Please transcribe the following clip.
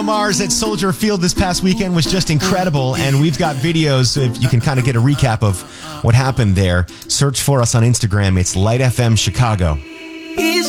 Mars at Soldier Field this past weekend was just incredible, and we've got videos so if you can kind of get a recap of what happened there. Search for us on Instagram. It's Light FM Chicago.